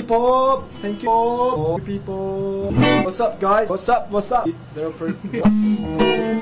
people. Thank you people. What's up, guys? What's up? 0%.